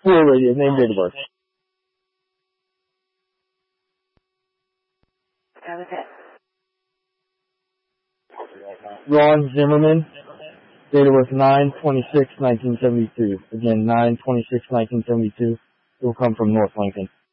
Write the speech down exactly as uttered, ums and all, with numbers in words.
Full radio, name, date of birth. That was it. Ron Zimmerman, date of birth nine twenty-six nineteen seventy-two. Again, nine twenty-six nineteen seventy-two. It will come from North Lincoln.